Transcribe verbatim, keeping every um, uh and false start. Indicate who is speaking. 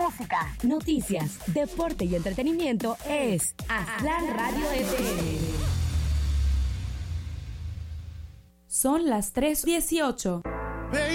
Speaker 1: música, noticias, deporte y entretenimiento es Aztlán Radio F M.
Speaker 2: Son las tres dieciocho.